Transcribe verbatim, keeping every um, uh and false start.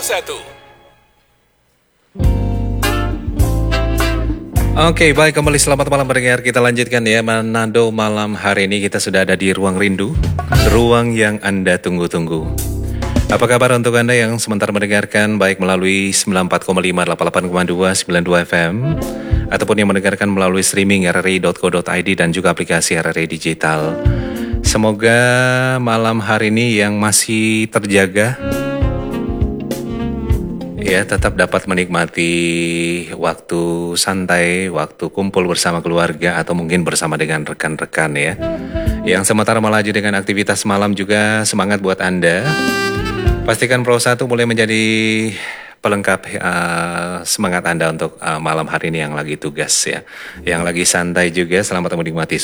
satu. Oke, baik, kembali selamat malam pendengar. Kita lanjutkan ya, Manado malam hari ini kita sudah ada di Ruang Rindu, ruang yang Anda tunggu-tunggu. Apa kabar untuk Anda yang sementara mendengarkan baik melalui sembilan puluh empat koma lima, delapan puluh delapan koma dua, sembilan puluh dua F M ataupun yang mendengarkan melalui streaming r r i dot co dot i d dan juga aplikasi R R I Digital. Semoga malam hari ini yang masih terjaga ya tetap dapat menikmati waktu santai, waktu kumpul bersama keluarga atau mungkin bersama dengan rekan-rekan ya. Yang sementara melaju dengan aktivitas malam juga semangat buat Anda. Pastikan Pro satu mulai menjadi pelengkap uh, semangat Anda untuk uh, malam hari ini yang lagi tugas ya. Yang lagi santai juga, selamat menikmati